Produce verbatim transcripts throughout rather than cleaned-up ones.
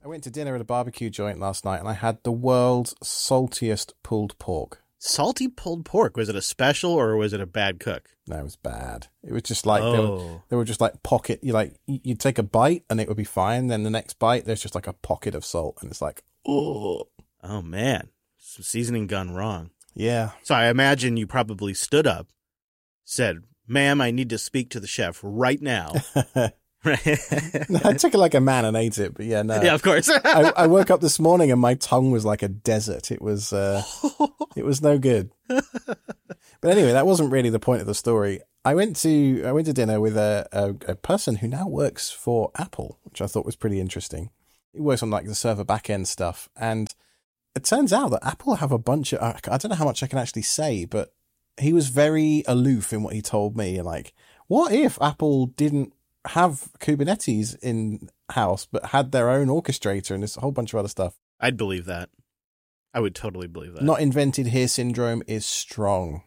I went to dinner at a barbecue joint last night and I had the world's saltiest pulled pork. Salty pulled pork. Was it a special or was it a bad cook? No, it was bad. It was just like, oh. they, were, they were just like pocket, you like, you'd take a bite and it would be fine. Then the next bite, there's just like a pocket of salt and it's like, oh. Oh, man. Some seasoning gone wrong. Yeah. So I imagine you probably stood up, said, ma'am, I need to speak to the chef right now. No, I took it like a man and ate it, but yeah, no. Yeah, of course. I, I woke up this morning and my tongue was like a desert. It was, uh, it was no good. But anyway, that wasn't really the point of the story. I went to I went to dinner with a, a, a person who now works for Apple, which I thought was pretty interesting. He works on like the server backend stuff, and it turns out that Apple have a bunch of, I don't know how much I can actually say, but he was very aloof in what he told me. Like, what if Apple didn't have Kubernetes in house, but had their own orchestrator and this whole bunch of other stuff? I'd believe that. I would totally believe that. Not invented here syndrome is strong.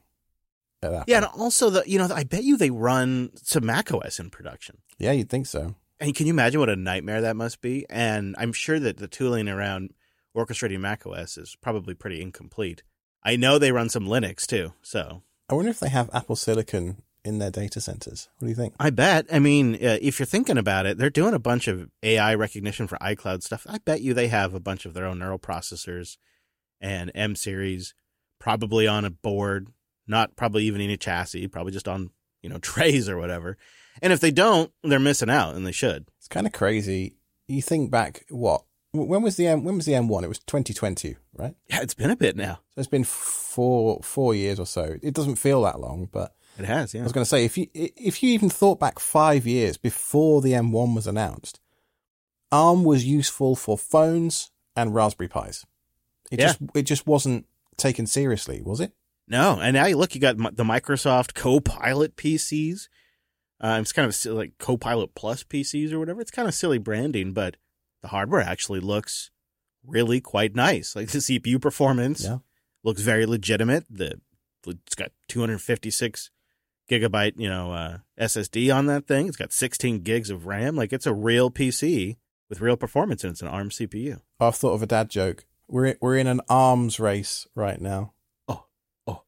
Yeah, and also, the you know, I bet you they run some macOS in production. Yeah, you'd think so. And can you imagine what a nightmare that must be? And I'm sure that the tooling around orchestrating macOS is probably pretty incomplete. I know they run some Linux too, so. I wonder if they have Apple Silicon in their data centers. What do you think? I bet. I mean, uh, if you're thinking about it, they're doing a bunch of A I recognition for iCloud stuff. I bet you they have a bunch of their own neural processors and M series, probably on a board, not probably even in a chassis, probably just on, you know, trays or whatever. And if they don't, they're missing out, and they should. It's kind of crazy. You think back, what? When was the M? When was the M one? It was twenty twenty, right? Yeah, it's been a bit now. So it's been four four years or so. It doesn't feel that long, but it has. Yeah. I was going to say, if you if you even thought back five years before the M one was announced, ARM was useful for phones and Raspberry Pis. It yeah. just it just wasn't taken seriously, was it? No, and now you look, you got the Microsoft Copilot P Cs. Uh, it's kind of like Copilot Plus P Cs or whatever. It's kind of silly branding, but the hardware actually looks really quite nice. Like the C P U performance yeah. looks very legitimate. The it's got two hundred fifty-six gigabyte, you know, uh, S S D on that thing. It's got sixteen gigs of RAM. Like it's a real P C with real performance, and it's an ARM C P U. I've thought of a dad joke. We're we're in an arms race right now. Oh, oh.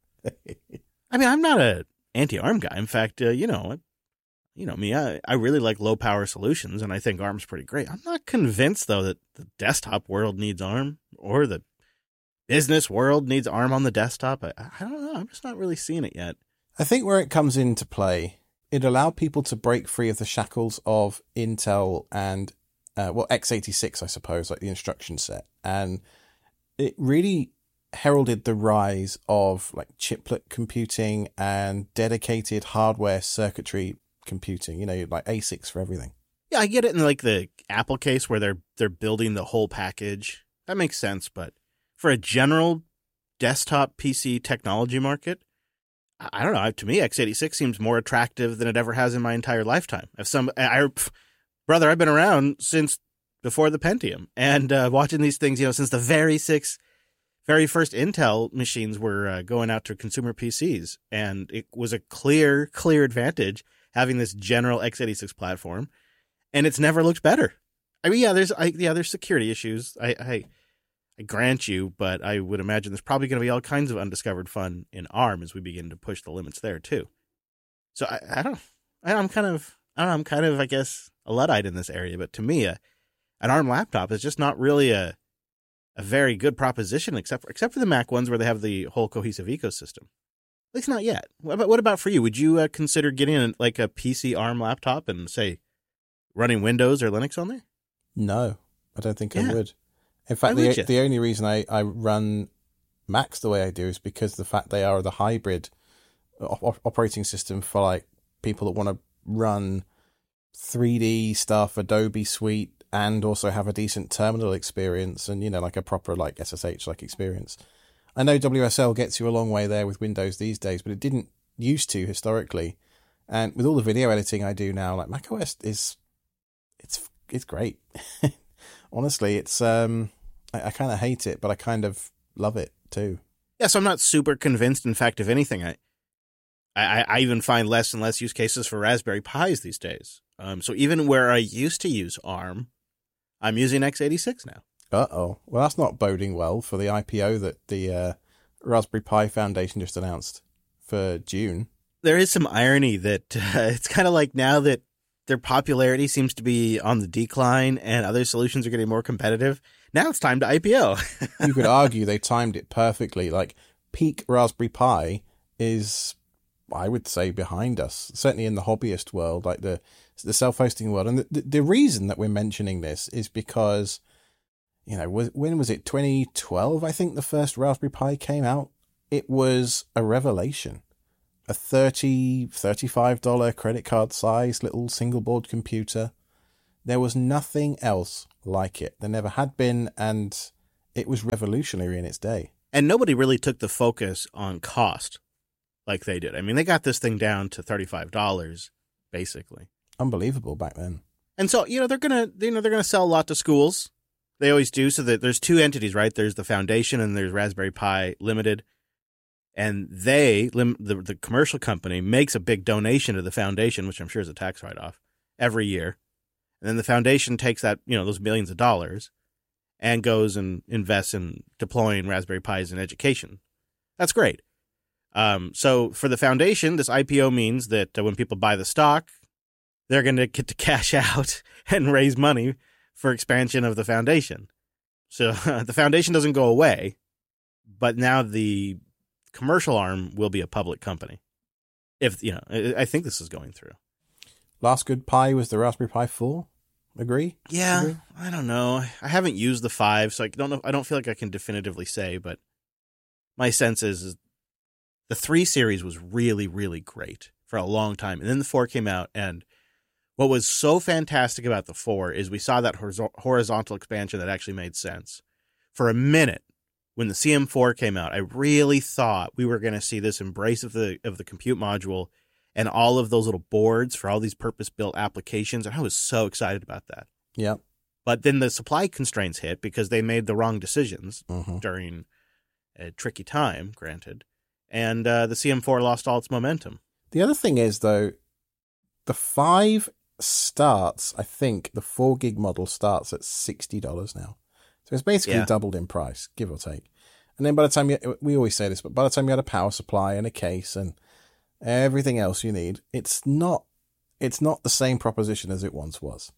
I mean, I'm not a anti-ARM guy. In fact, uh, you know, you know me, I, I really like low power solutions, and I think ARM's pretty great. I'm not convinced though that the desktop world needs ARM or the business world needs ARM on the desktop. I, I don't know. I'm just not really seeing it yet. I think where it comes into play, it allowed people to break free of the shackles of Intel and uh, well, x eighty-six, I suppose, like the instruction set, and it really heralded the rise of like chiplet computing and dedicated hardware circuitry computing, you know, like A SICs for everything. Yeah, I get it in like the Apple case where they're they're building the whole package. That makes sense, but for a general desktop P C technology market, I don't know. To me, x eighty-six seems more attractive than it ever has in my entire lifetime. If some, I, brother, I've been around since before the Pentium, and uh, watching these things, you know, since the very six, very first Intel machines were uh, going out to consumer P Cs, and it was a clear, clear advantage having this general x eighty-six platform, and it's never looked better. I mean, yeah, there's, I, yeah, there's security issues. I, I, I grant you, but I would imagine there's probably going to be all kinds of undiscovered fun in ARM as we begin to push the limits there too. So I, I don't, I, I'm kind of, I don't know, I'm kind of, I guess, a Luddite in this area, but to me, a, an ARM laptop is just not really a, a very good proposition, except for, except for the Mac ones where they have the whole cohesive ecosystem. At least not yet. What about, what about for you? Would you uh, consider getting a, like a P C ARM laptop and say running Windows or Linux on there? No, I don't think yeah. I would. In fact, Why the the only reason I, I run Macs the way I do is because the fact they are the hybrid op- operating system for like people that want to run three D stuff, Adobe Suite, and also have a decent terminal experience and, you know, like a proper like S S H like experience. I know W S L gets you a long way there with Windows these days, but it didn't used to historically. And with all the video editing I do now, like macOS is, it's it's great. Honestly, it's um, I, I kind of hate it, but I kind of love it too. Yeah, so I'm not super convinced. In fact, if anything, I, I, I even find less and less use cases for Raspberry Pis these days. Um, so even where I used to use ARM, I'm using x eighty-six now. Uh-oh. Well, that's not boding well for the I P O that the uh, Raspberry Pi Foundation just announced for June. There is some irony that uh, it's kind of like now that their popularity seems to be on the decline and other solutions are getting more competitive, now it's time to I P O. You could argue they timed it perfectly. Like, peak Raspberry Pi is, I would say, behind us, certainly in the hobbyist world, like the the self-hosting world. And the, the, the reason that we're mentioning this is because, you know, when was it? twenty twelve, I think the first Raspberry Pi came out. It was a revelation. A thirty dollars, thirty-five dollars credit card size little single board computer. There was nothing else like it. There never had been, and it was revolutionary in its day. And nobody really took the focus on cost like they did. I mean, they got this thing down to thirty-five dollars, basically. Unbelievable back then. And so, you know, they're going to, you know, they're going to sell a lot to schools. They always do. So that there's two entities, right? There's the foundation and there's Raspberry Pi Limited. And they, the, the commercial company, makes a big donation to the foundation, which I'm sure is a tax write-off, every year. And then the foundation takes that, you know, those millions of dollars and goes and invests in deploying Raspberry Pis in education. That's great. Um, so for the foundation, this I P O means that uh, when people buy the stock, they're going to get to cash out and raise money for expansion of the foundation. So the foundation doesn't go away, but now the commercial arm will be a public company. If, you know, I think this is going through. Last good Pi was the Raspberry Pi four. Agree? Yeah, Agree? I don't know. I haven't used the five, so I don't know. I don't feel like I can definitively say, but my sense is, is the three series was really, really great for a long time. And then the four came out, and what was so fantastic about the four is we saw that horizontal expansion that actually made sense. For a minute, when the C M four came out, I really thought we were going to see this embrace of the of the compute module and all of those little boards for all these purpose-built applications. And I was so excited about that. Yeah. But then the supply constraints hit because they made the wrong decisions mm-hmm. during a tricky time, granted. And uh, the C M four lost all its momentum. The other thing is, though, the five starts, I think the four gig model starts at sixty dollars now. So it's basically yeah. doubled in price, give or take. And then by the time you, we always say this, but by the time you had a power supply and a case and everything else you need, it's not, it's not the same proposition as it once was.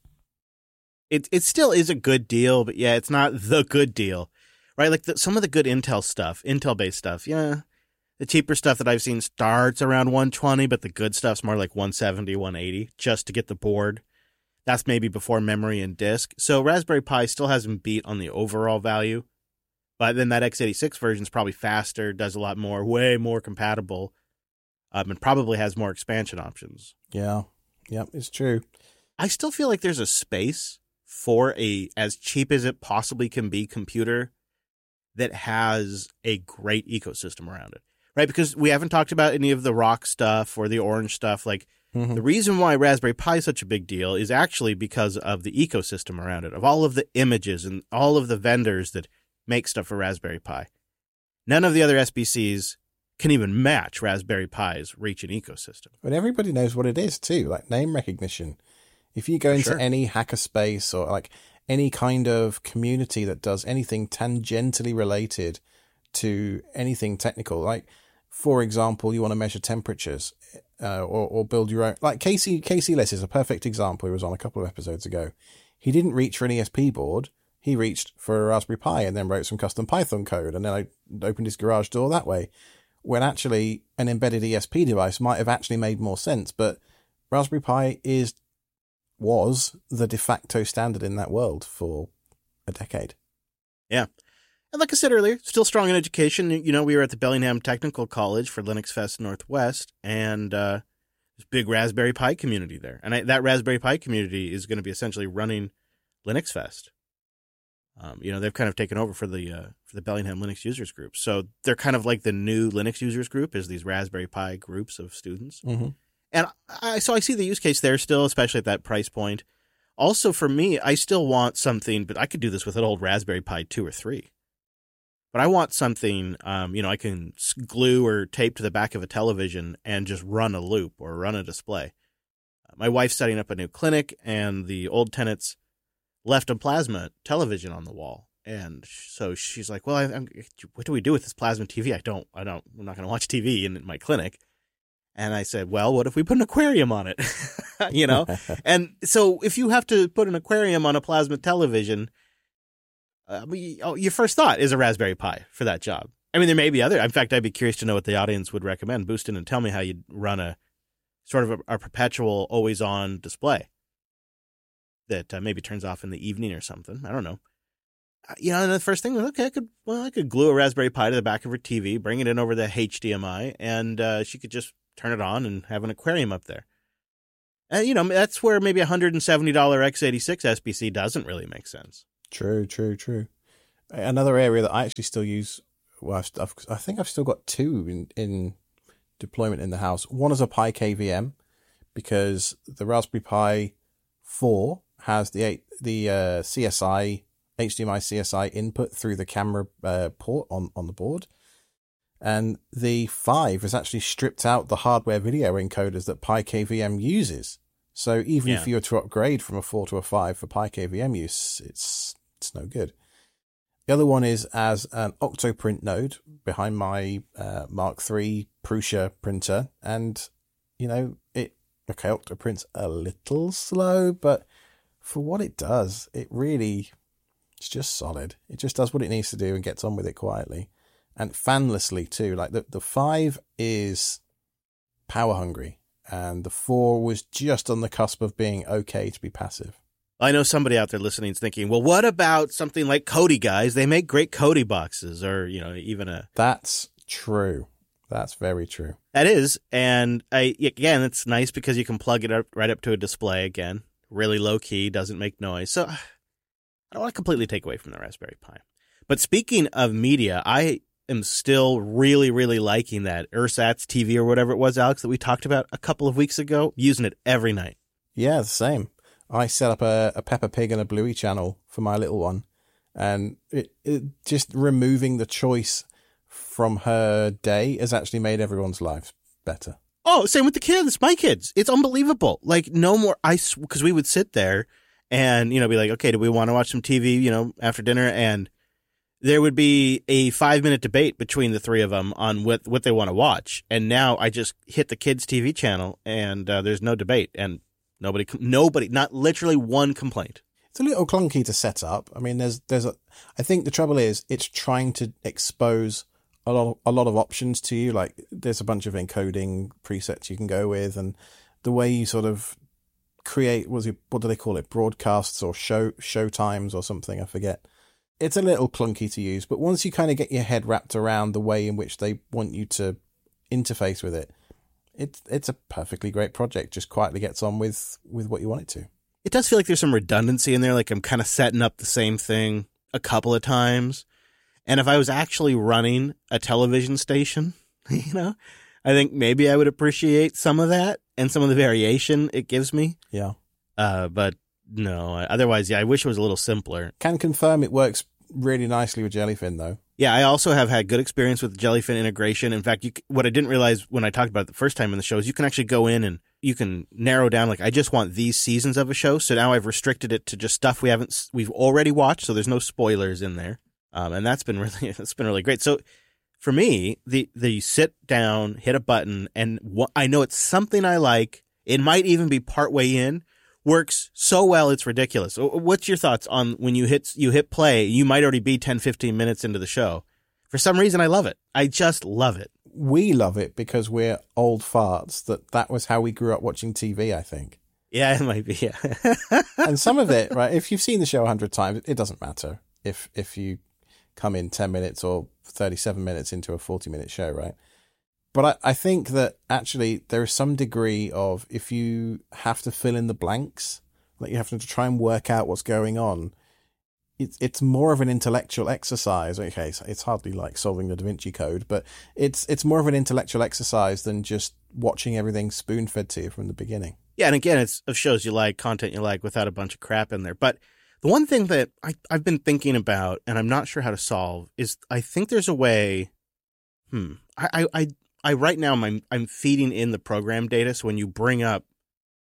It it still is a good deal, but yeah, it's not the good deal, right? Like the, some of the good Intel stuff, Intel-based stuff, yeah. The cheaper stuff that I've seen starts around one twenty, but the good stuff's more like one seventy, one eighty just to get the board. That's maybe before memory and disk. So Raspberry Pi still hasn't beat on the overall value, but then that x eighty-six version is probably faster, does a lot more, way more compatible, um, and probably has more expansion options. Yeah, yeah, it's true. I still feel like there's a space for a as cheap as it possibly can be computer that has a great ecosystem around it, right? Because we haven't talked about any of the Rock stuff or the Orange stuff. Like mm-hmm. the reason why Raspberry Pi is such a big deal is actually because of the ecosystem around it, of all of the images and all of the vendors that make stuff for Raspberry Pi. None of the other S B Cs can even match Raspberry Pi's reach and ecosystem. But everybody knows what it is too, like name recognition. If you go into sure. any hackerspace or like any kind of community that does anything tangentially related to anything technical, like for example, you want to measure temperatures uh, or, or build your own, like Casey, Casey Liss is a perfect example. He was on a couple of episodes ago. He didn't reach for an E S P board. He reached for a Raspberry Pi and then wrote some custom Python code. And then I opened his garage door that way, when actually an embedded E S P device might have actually made more sense. But Raspberry Pi is was the de facto standard in that world for a decade. Yeah. And like I said earlier, still strong in education. You know, we were at the Bellingham Technical College for Linux Fest Northwest, and uh, there's a big Raspberry Pi community there. And I, that Raspberry Pi community is going to be essentially running Linux Fest. Um, you know, they've kind of taken over for the uh, for the Bellingham Linux Users Group. So they're kind of like the new Linux Users Group, is these Raspberry Pi groups of students. Mm-hmm. And I, so I see the use case there still, especially at that price point. Also, for me, I still want something, but I could do this with an old Raspberry Pi two or three. But I want something, um, you know, I can glue or tape to the back of a television and just run a loop or run a display. My wife's setting up a new clinic, and the old tenants left a plasma television on the wall. And so she's like, well, I, I'm, what do we do with this plasma T V? I don't, I don't, I'm not going to watch T V in my clinic. And I said, well, what if we put an aquarium on it? You know? And so if you have to put an aquarium on a plasma television, uh, your first thought is a Raspberry Pi for that job. I mean, there may be other. In fact, I'd be curious to know what the audience would recommend. Boost in and tell me how you'd run a sort of a, a perpetual, always-on display that uh, maybe turns off in the evening or something. I don't know. You know, and the first thing was, okay, I could, well, I could glue a Raspberry Pi to the back of her T V, bring it in over the H D M I, and uh, she could just turn it on and have an aquarium up there. And, you know, that's where maybe a one hundred seventy dollars x eighty-six S B C doesn't really make sense. True, true, true. Another area that I actually still use, well, I've, I've, I think I've still got two in, in deployment in the house. One is a Pi K V M, because the Raspberry Pi four has the the uh, C S I, H D M I C S I input through the camera uh, port on, on the board. And the five has actually stripped out the hardware video encoders that Pi K V M uses. So even Yeah. if you were to upgrade from a four to a five for Pi K V M use, it's it's no good. The other one is as an Octoprint node behind my uh, Mark three Prusa printer. And, you know, it okay, Octoprint's a little slow, but for what it does, it really, it's just solid. It just does what it needs to do and gets on with it quietly. And fanlessly too. Like the, the five is power hungry, and the four was just on the cusp of being okay to be passive. I know somebody out there listening is thinking, well, what about something like Kodi guys? They make great Kodi boxes, or, you know, even a... That's true. That's very true. That is. And I, again, it's nice because you can plug it up right up to a display again. Really low key, doesn't make noise. So I don't want to completely take away from the Raspberry Pi. But speaking of media, I am still really, really liking that Ersatz T V or whatever it was, Alex, that we talked about a couple of weeks ago, using it every night. Yeah, the same. I set up a, a Peppa Pig and a Bluey channel for my little one, and it, it just removing the choice from her day has actually made everyone's lives better. Oh, same with the kids, my kids. It's unbelievable. Like, no more, I, because we would sit there and, you know, be like, okay, do we want to watch some T V, you know, after dinner? And there would be a five minute debate between the three of them on what, what they want to watch. And now I just hit the kids' T V channel and uh, there's no debate, and nobody, nobody, not literally one complaint. It's a little clunky to set up. I mean, there's, there's a, I think the trouble is it's trying to expose a lot, of, a lot of options to you. Like there's a bunch of encoding presets you can go with, and the way you sort of create, was it, what do they call it? Broadcasts or show, show times or something. I forget. It's a little clunky to use, but once you kind of get your head wrapped around the way in which they want you to interface with it, it's, it's a perfectly great project. Just quietly gets on with, with what you want it to. It does feel like there's some redundancy in there. Like I'm kind of setting up the same thing a couple of times. And if I was actually running a television station, you know, I think maybe I would appreciate some of that and some of the variation it gives me. Yeah. Uh, but no, otherwise, yeah, I wish it was a little simpler. Can confirm it works really nicely with Jellyfin, though. Yeah, I also have had good experience with Jellyfin integration. In fact, you, what I didn't realize when I talked about it the first time in the show is you can actually go in and you can narrow down, like, I just want these seasons of a show. So now I've restricted it to just stuff we haven't, we've already watched. So there's no spoilers in there. Um, and that's been really, that's been really great. So for me, the, the sit down, hit a button, and what, I know it's something I like. It might even be partway in. Works so well, it's ridiculous. What's your thoughts on when you hit you hit play, you might already be ten, fifteen minutes into the show. For some reason, I love it. I just love it. We love it because we're old farts, that that was how we grew up watching T V, I think. Yeah, it might be, yeah. And some of it, right, if you've seen the show a hundred times, it doesn't matter if if you come in ten minutes or thirty-seven minutes into a forty-minute show, right? But I, I think that actually there is some degree of, if you have to fill in the blanks, like you have to try and work out what's going on, it's it's more of an intellectual exercise. Okay, so it's hardly like solving the Da Vinci Code, but it's it's more of an intellectual exercise than just watching everything spoon-fed to you from the beginning. Yeah, and again, it's of shows you like, content you like, without a bunch of crap in there. But the one thing that I, I've been thinking about, and I'm not sure how to solve, is I think there's a way, hmm, I, I, I I right now I'm I'm feeding in the program data, so when you bring up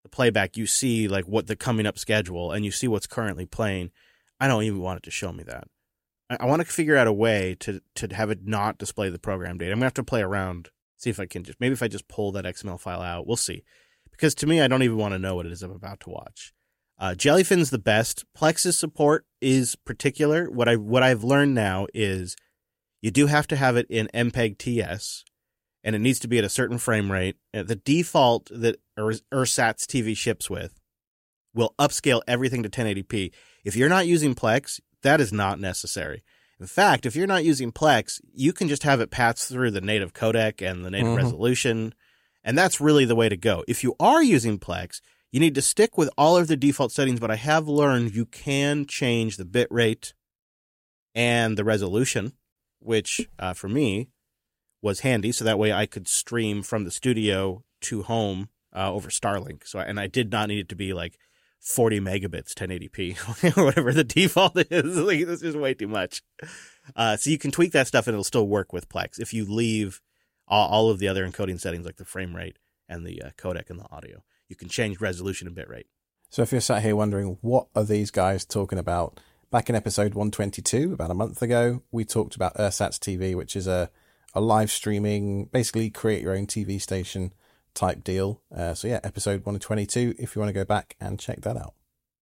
the playback, you see like what the coming up schedule and you see what's currently playing. I don't even want it to show me that. I, I want to figure out a way to to have it not display the program data. I'm gonna have to play around, see if I can just maybe if I just pull that X M L file out, we'll see. Because to me, I don't even want to know what it is I'm about to watch. Uh, Jellyfin's the best. Plex's support is particular. What I what I've learned now is you do have to have it in M P E G T S, and it needs to be at a certain frame rate. Uh, the default that Ur- Ursat's T V ships with will upscale everything to ten eighty p. If you're not using Plex, that is not necessary. In fact, if you're not using Plex, you can just have it pass through the native codec and the native mm-hmm. resolution, and that's really the way to go. If you are using Plex, you need to stick with all of the default settings, but I have learned you can change the bit rate and the resolution, which uh, for me was handy. So that way I could stream from the studio to home uh, over Starlink. So, and I did not need it to be like forty megabits, ten eighty p, or whatever the default is. Like, this is way too much. Uh, so you can tweak that stuff and it'll still work with Plex if you leave all, all of the other encoding settings like the frame rate and the uh, codec and the audio. You can change resolution and bitrate. So if you're sat here wondering, what are these guys talking about? Back in episode one twenty-two, about a month ago, we talked about Ursat's T V, which is a, a live streaming, basically create your own T V station type deal. Uh, so yeah, episode one twenty-two, if you want to go back and check that out.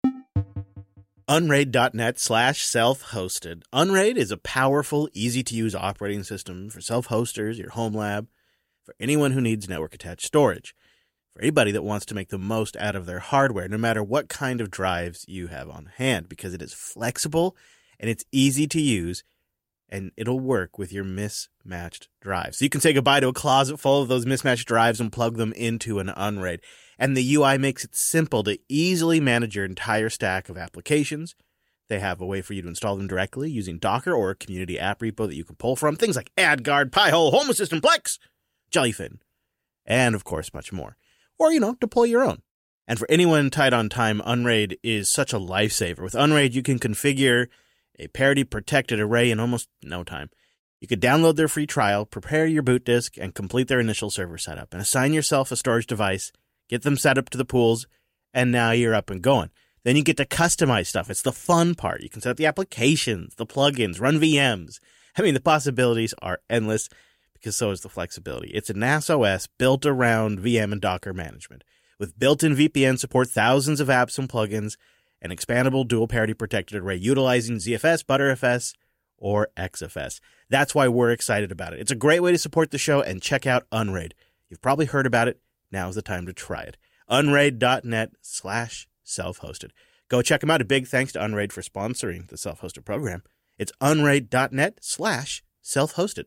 Unraid.net slash self-hosted. Unraid is a powerful, easy-to-use operating system for self-hosters, your home lab, for anyone who needs network-attached storage. For anybody that wants to make the most out of their hardware, no matter what kind of drives you have on hand, because it is flexible and it's easy to use, and it'll work with your mismatched drives. So you can say goodbye to a closet full of those mismatched drives and plug them into an Unraid. And the U I makes it simple to easily manage your entire stack of applications. They have a way for you to install them directly using Docker or a community app repo that you can pull from. Things like AdGuard, Pi-hole, Home Assistant, Plex, Jellyfin, and of course much more. Or, you know, deploy your own. And for anyone tight on time, Unraid is such a lifesaver. With Unraid, you can configure a parity-protected array in almost no time. You could download their free trial, prepare your boot disk, and complete their initial server setup, and assign yourself a storage device, get them set up to the pools, and now you're up and going. Then you get to customize stuff. It's the fun part. You can set up the applications, the plugins, run V Ms. I mean, the possibilities are endless, because so is the flexibility. It's a N A S O S built around V M and Docker management. With built-in V P N support, thousands of apps and plugins, an expandable dual parity protected array utilizing Z F S, Btrfs, or X F S. That's why we're excited about it. It's a great way to support the show and check out Unraid. You've probably heard about it. Now's the time to try it. Unraid.net slash self-hosted. Go check them out. A big thanks to Unraid for sponsoring the self-hosted program. It's unraid.net slash self-hosted.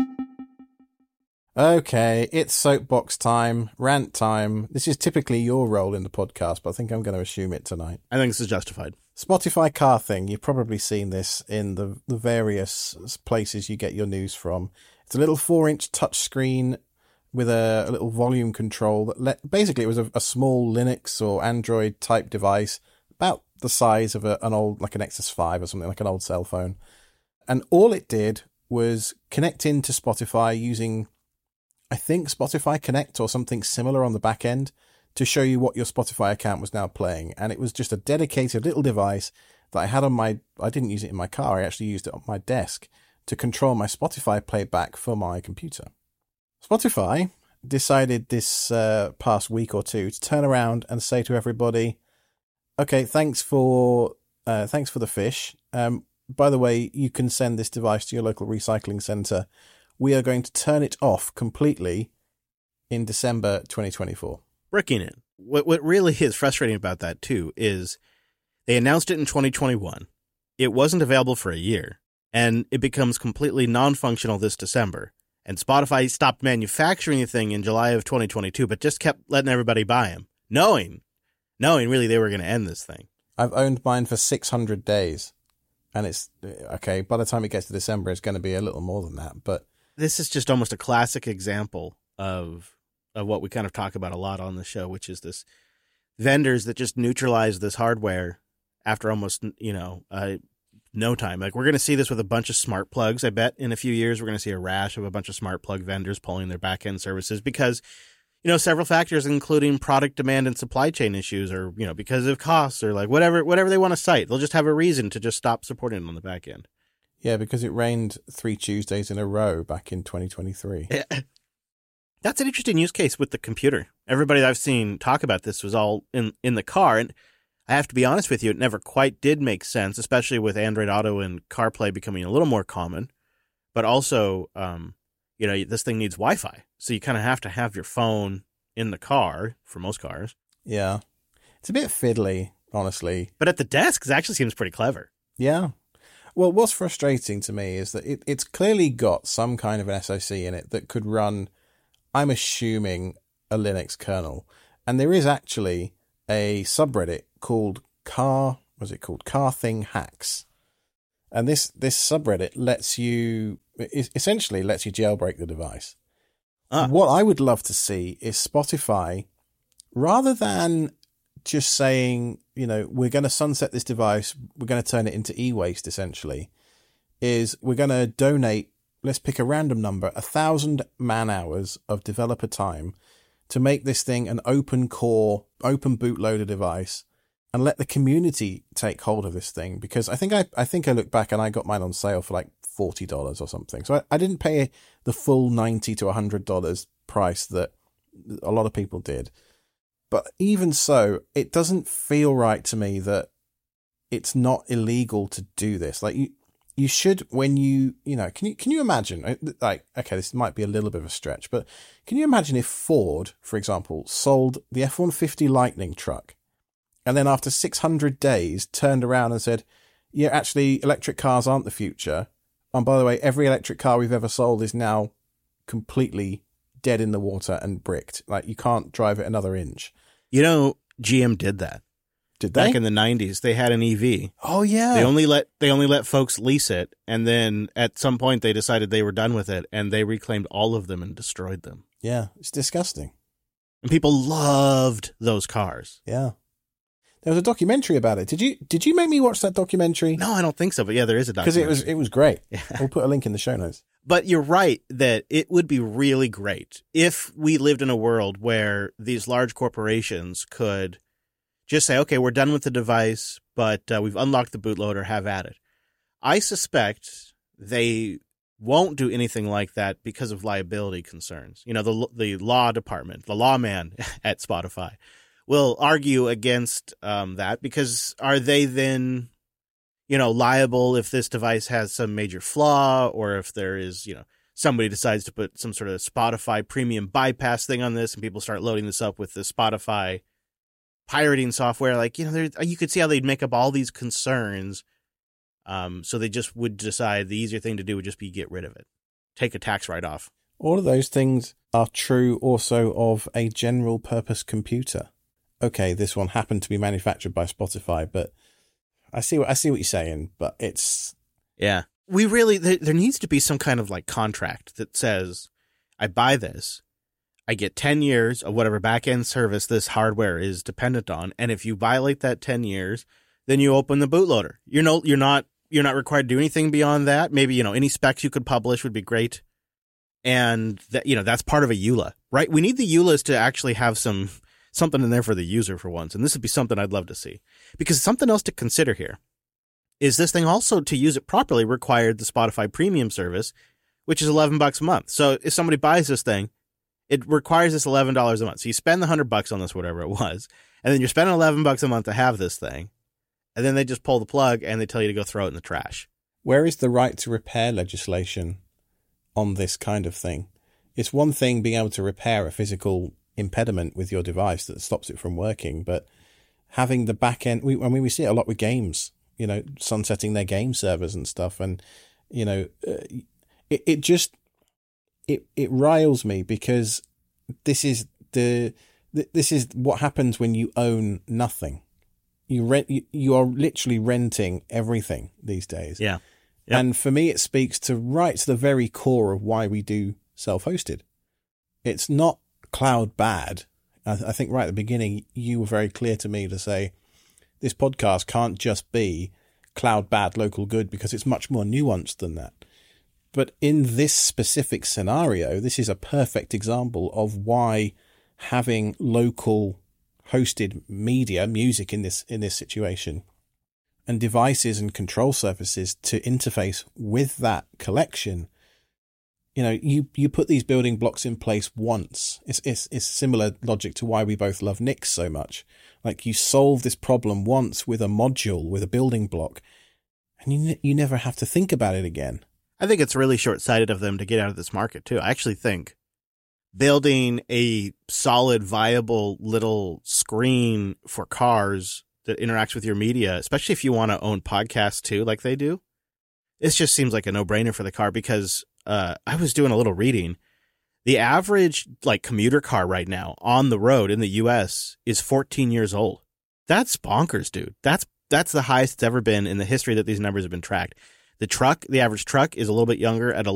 Okay, it's soapbox time, rant time. This is typically your role in the podcast, but I think I'm going to assume it tonight. I think this is justified. Spotify car thing. You've probably seen this in the, the various places you get your news from. It's a little four-inch touchscreen with a, a little volume control. that let, Basically, it was a, a small Linux or Android-type device, about the size of a, an old, like an Nexus five or something, like an old cell phone. And all it did was connect into Spotify using, I think, Spotify Connect or something similar on the back end to show you what your Spotify account was now playing. And it was just a dedicated little device that I had on my, I didn't use it in my car, I actually used it on my desk to control my Spotify playback for my computer. Spotify decided this uh, past week or two to turn around and say to everybody, okay, thanks for uh, thanks for the fish. Um, by the way, you can send this device to your local recycling centre. We are going to turn it off completely in December twenty twenty-four. Bricking it. What what really is frustrating about that, too, is they announced it in twenty twenty-one. It wasn't available for a year, and it becomes completely non-functional this December. And Spotify stopped manufacturing the thing in July of twenty twenty-two, but just kept letting everybody buy them, knowing, knowing really they were going to end this thing. I've owned mine for six hundred days, and it's, okay, by the time it gets to December, it's going to be a little more than that, but... This is just almost a classic example of of what we kind of talk about a lot on the show, which is this vendors that just neutralize this hardware after almost, you know, uh, no time. Like, we're going to see this with a bunch of smart plugs. I bet in a few years, we're going to see a rash of a bunch of smart plug vendors pulling their back-end services because, you know, several factors, including product demand and supply chain issues, or, you know, because of costs, or like whatever, whatever they want to cite. They'll just have a reason to just stop supporting it on the back end. Yeah, because it rained three Tuesdays in a row back in twenty twenty-three. That's an interesting use case with the computer. Everybody that I've seen talk about this was all in, in the car. And I have to be honest with you, it never quite did make sense, especially with Android Auto and CarPlay becoming a little more common. But also, um, you know, this thing needs Wi-Fi. So you kind of have to have your phone in the car for most cars. Yeah. It's a bit fiddly, honestly. But at the desk, it actually seems pretty clever. Yeah. Well, what's frustrating to me is that it, it's clearly got some kind of an S O C in it that could run, I'm assuming, a Linux kernel. And there is actually a subreddit called Car, what's it called? Car Thing Hacks. And this, this subreddit lets you, essentially lets you jailbreak the device. Ah. What I would love to see is Spotify, rather than just saying, you know, we're going to sunset this device, we're going to turn it into e-waste, essentially, is we're going to donate, let's pick a random number, a thousand man hours of developer time to make this thing an open core, open bootloader device, and let the community take hold of this thing. Because I think I, I think I looked back and I got mine on sale for like forty dollars or something. So I, I didn't pay the full ninety to one hundred dollars price that a lot of people did. But even so, it doesn't feel right to me that it's not illegal to do this. Like you, you should, when you, you know, can you, can you imagine, like, okay, this might be a little bit of a stretch, but can you imagine if Ford, for example, sold the F one fifty Lightning truck and then after six hundred days turned around and said, yeah, actually electric cars aren't the future. And by the way, every electric car we've ever sold is now completely dead in the water and bricked. Like you can't drive it another inch. You know, G M did that. Did they? Back in the nineties, they had an E V. Oh yeah. They only let they only let folks lease it, and then at some point they decided they were done with it, and they reclaimed all of them and destroyed them. Yeah, it's disgusting. And people loved those cars. Yeah. There was a documentary about it. Did you did you make me watch that documentary? No, I don't think so, but yeah, there is a documentary. Because it was it was great. Yeah. We'll put a link in the show notes. But you're right that it would be really great if we lived in a world where these large corporations could just say, okay, we're done with the device, but uh, we've unlocked the bootloader, have at it. I suspect they won't do anything like that because of liability concerns. You know, the the law department, the lawman at Spotify will argue against um, that, because are they then, you know, liable if this device has some major flaw, or if there is, you know, somebody decides to put some sort of Spotify premium bypass thing on this and people start loading this up with the Spotify pirating software. Like, you know, there, you could see how they'd make up all these concerns. Um, so they just would decide the easier thing to do would just be get rid of it. Take a tax write-off. All of those things are true also of a general purpose computer. Okay, this one happened to be manufactured by Spotify, but I see what I see what you're saying, but it's yeah. We really there, there needs to be some kind of like contract that says, I buy this, I get ten years of whatever back-end service this hardware is dependent on, and if you violate that ten years, then you open the bootloader. You're no you're not you're not required to do anything beyond that. Maybe, you know, any specs you could publish would be great. And that, you know, that's part of a E U L A, right? We need the E U L As to actually have some something in there for the user for once. And this would be something I'd love to see. Because something else to consider here is this thing also, to use it properly, required the Spotify premium service, which is eleven bucks a month. So if somebody buys this thing, it requires this eleven dollars a month. So you spend the one hundred bucks on this, whatever it was, and then you're spending eleven bucks a month to have this thing. And then they just pull the plug and they tell you to go throw it in the trash. Where is the right to repair legislation on this kind of thing? It's one thing being able to repair a physical impediment with your device that stops it from working, but having the back end, we, I mean, we see it a lot with games, you know, sunsetting their game servers and stuff. And, you know, uh, it, it just, it, it riles me, because this is the, this is what happens when you own nothing. You rent, you, you are literally renting everything these days. Yeah. Yep. And for me, it speaks to right to the very core of why we do self-hosted. It's not cloud bad. I, I think right at the beginning, you were very clear to me to say this podcast can't just be cloud bad, local good, because it's much more nuanced than that. But in this specific scenario, this is a perfect example of why having local hosted media, music in this in this situation, and devices and control surfaces to interface with that collection. You know, you, you put these building blocks in place once. It's, it's it's similar logic to why we both love Nix so much. Like, you solve this problem once with a module, with a building block, and you you never have to think about it again. I think it's really short-sighted of them to get out of this market, too. I actually think building a solid, viable little screen for cars that interacts with your media, especially if you want to own podcasts, too, like they do, it just seems like a no-brainer for the car because uh, I was doing a little reading. The average like commuter car right now on the road in the U S is fourteen years old. That's bonkers, dude. That's that's the highest it's ever been in the history that these numbers have been tracked. The truck, the average truck is a little bit younger at